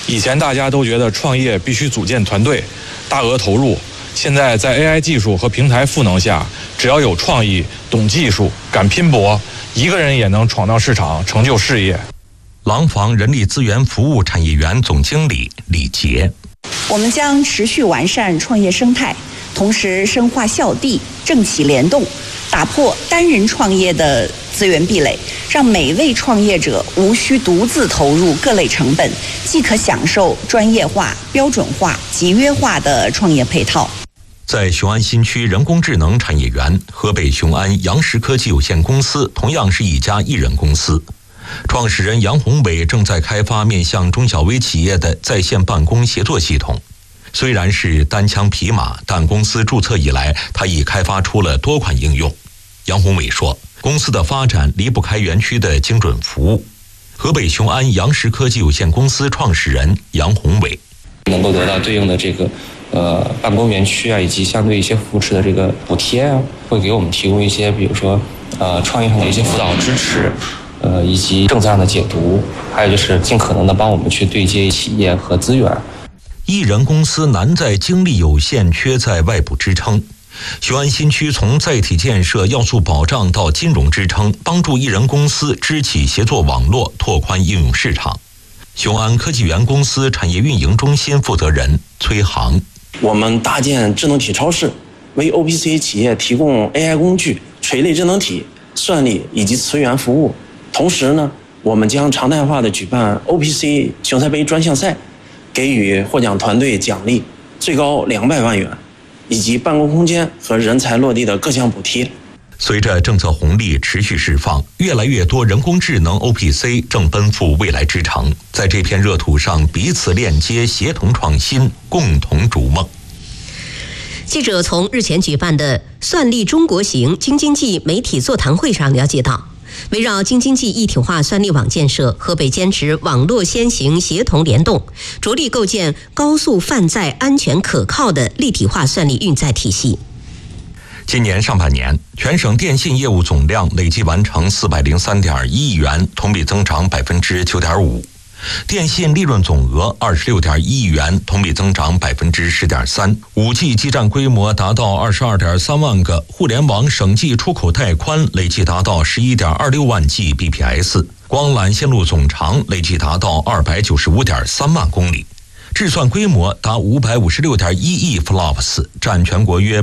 以前大家都觉得创业必须组建团队，大额投入。现在在 AI 技术和平台赋能下，只要有创意、懂技术、敢拼搏，一个人也能闯荡市场，成就事业。 廊坊人力资源服务产业园总经理李杰： 我们将持续完善创业生态，同时深化校地、政企联动，打破单人创业的资源壁垒，让每位创业者无需独自投入各类成本，既可享受专业化、标准化、集约化的创业配套。 在雄安新区人工智能产业园，河北雄安杨石科技有限公司同样是一家艺人公司。创始人杨宏伟正在开发面向中小微企业的在线办公协作系统。虽然是单枪匹马，但公司注册以来，他已开发出了多款应用。杨宏伟说，公司的发展离不开园区的精准服务。河北雄安杨石科技有限公司创始人杨宏伟： 能够得到对应的这个办公园区啊，以及相对一些扶持的这个补贴啊，会给我们提供一些，比如说创业上的一些辅导支持，以及政策上的解读，还有就是尽可能的帮我们去对接企业和资源。 艺人公司难在精力有限，缺在外部支撑。雄安新区从载体建设、要素保障到金融支撑，帮助艺人公司支起协作网络，拓宽应用市场。雄安科技园公司产业运营中心负责人崔航： 我们搭建智能体超市，为 OPC 企业提供 AI 工具、垂类智能体、算力以及词源服务。同时呢，我们将常态化的举办 OPC 雄才杯专项赛，给予获奖团队奖励最高200万元，以及办公空间和人才落地的各项补贴。 随着政策红利持续释放，越来越多人工智能 OPC 正奔赴未来之城，在这片热土上彼此链接、协同创新，共同逐梦。 记者从日前举办的算力中国行京津冀媒体座谈会上了解到，围绕京津冀一体化算力网建设，河北坚持网络先行、协同联动，着力构建高速泛载、安全可靠的立体化算力运载体系。 今年上半年，全省电信业务总量累计完成403.1亿元，同比增长9.5%；电信利润总额26.1亿元，同比增长10.3%；5G 基站规模达到22.3万个，互联网省际出口带宽累计达到11.26万 Gbps， 光缆线路总长累计达到295.3万公里。制算规模达556.1亿 flops， 占全国约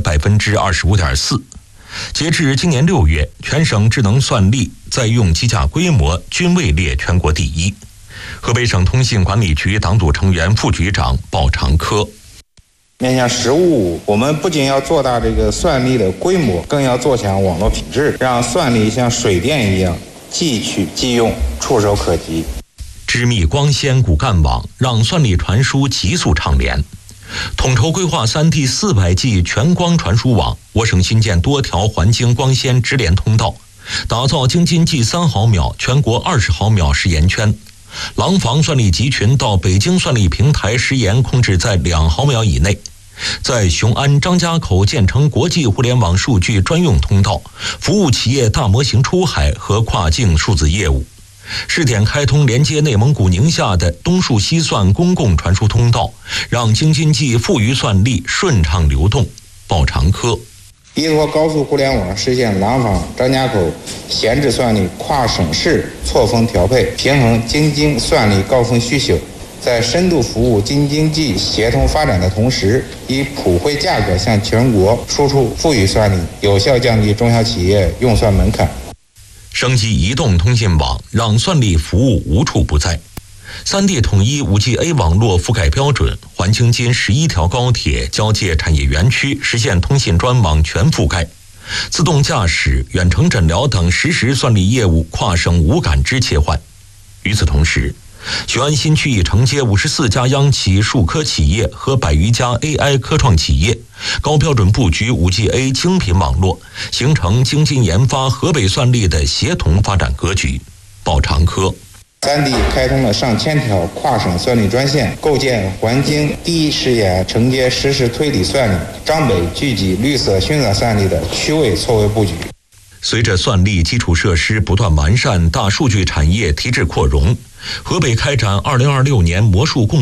25.4%。截至今年6月，全省智能算力在用机架规模均位列全国第一。河北省通信管理局党组成员、副局长鲍长科： 面向实务，我们不仅要做大这个算力的规模，更要做强网络品质，让算力像水电一样即取即用，触手可及。 织密光纤骨干网，让算力传输急速畅联。统筹规划3D 400G 全光传输网，我省新建多条环京光纤直连通道，打造京津冀3毫秒、全国20毫秒时延圈。廊坊算力集群到北京算力平台时延控制在2毫秒以内。在雄安张家口建成国际互联网数据专用通道，服务企业大模型出海和跨境数字业务。试点开通连接内蒙古宁夏的东数西算公共传输通道，让京津冀富余算力顺畅流动。鲍长科： 依托高速互联网，实现廊坊、张家口闲置算力跨省市错峰调配，平衡京津算力高峰需求，在深度服务京津冀协同发展的同时，以普惠价格向全国输出富余算力，有效降低中小企业用算门槛。 升级移动通信网，让算力服务无处不在。3D 统一 5G-A 网络覆盖标准，环京津11条高铁交界产业园区实现通信专网全覆盖。自动驾驶、远程诊疗等实时算力业务跨省无感知切换。与此同时，雄安新区已承接54家央企数科企业和100余家 AI 科创企业，高标准布局 5G-A 精品网络，形成京津研发、河北算力的协同发展格局。鲍长科 3D 开通了上千条跨省算力专线，构建环京第一时延承接实时推理算力、张北聚集绿色熏染算力的区位错位布局。 随着算力基础设施不断完善，大数据产业提质扩容，河北开展2026年魔术共